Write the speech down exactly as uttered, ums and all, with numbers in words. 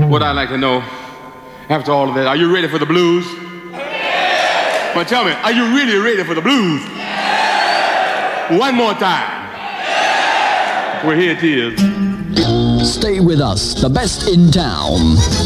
what I'd like to know, after all of that, are you ready for the blues? Yeah. But tell me, are you really ready for the blues? Yeah. One more time. Yeah. Well, here it is. Stay with us, the best in town.